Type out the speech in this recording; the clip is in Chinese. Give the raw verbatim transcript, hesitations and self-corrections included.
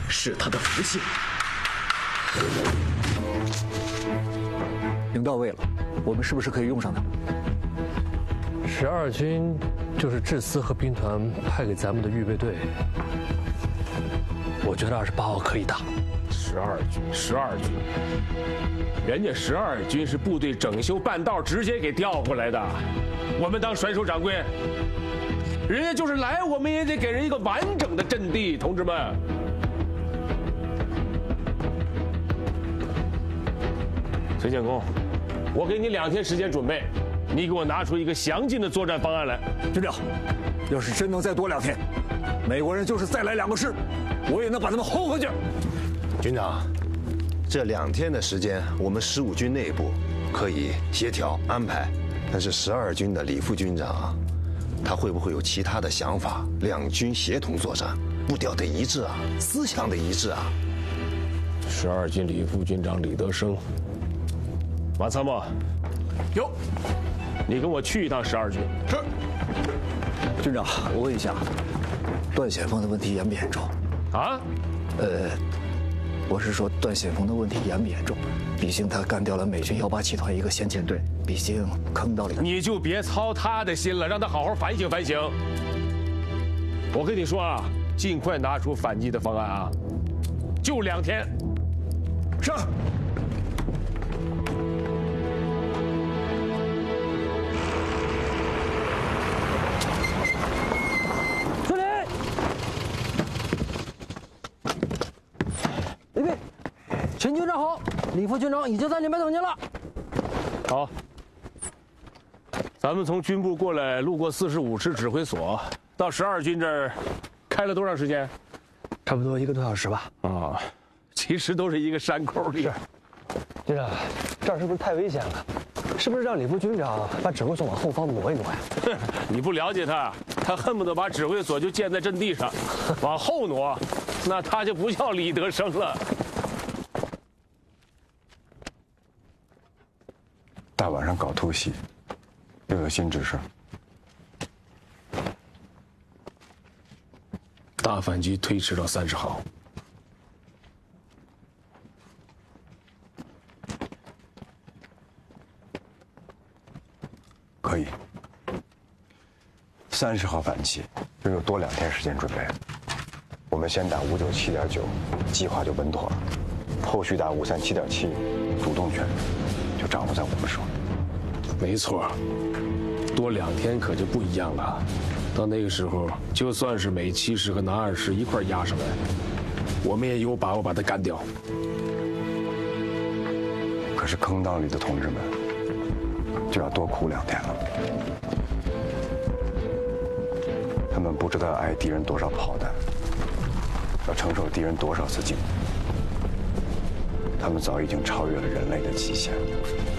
是他的福气。 兵到位了，我们是不是可以用上他？ 十二军就是智司和兵团派给咱们的预备队，我觉得二十八号可以打。 十二军，十二军，人家十二军是部队整修半道直接给调过来的，我们当甩手掌柜，人家就是来，我们也得给人一个完整的阵地，同志们。崔建功，我给你两天时间准备，你给我拿出一个详尽的作战方案来。 军长，要是真能再多两天，美国人就是再来两个师，我也能把他们轰回去。 军长，这两天的时间，我们十五军内部可以协调安排，但是十二军的李副军长，他会不会有其他的想法？两军协同作战，步调得一致啊，思想得一致啊。 十二军李副军长李德生，马参谋，有，你跟我去一趟十二军。 是。军长，我问一下，段显峰的问题严不严重？ 啊？ 呃。我是说，段显峰的问题严不严重？毕竟他干掉了美军幺八七团一个先遣队，毕竟坑到了。 你就别操他的心了，让他好好反省反省。我跟你说啊，尽快拿出反击的方案啊！就两天。 是。 司令。预备，陈军长好，李副军长已经在里面等您了。 好，咱们从军部过来，路过四十五师指挥所，到十二军这儿，开了多长时间？ 差不多一个多小时吧。 啊，其实都是一个山沟里。 军长，这儿是不是太危险了？是不是让李副军长把指挥所往后方挪一挪呀？ 你不了解他，他恨不得把指挥所就建在阵地上，往后挪，那他就不叫李德生了。 大晚上搞突袭，又有新指示。 大反击推迟到三十号。 可以。三十号反击，又有多两天时间准备。我们先打五九七点九，计划就稳妥了。后续打五三七点七，主动权就掌握在我们手里。 没错，多两天可就不一样了。到那个时候，就算是美七师和南二师一块压上来，我们也有把握把他干掉。 可是坑道里的同志们就要多苦两天了。他们不知道要挨敌人多少炮弹，要承受敌人多少次进攻。他们早已经超越了人类的极限。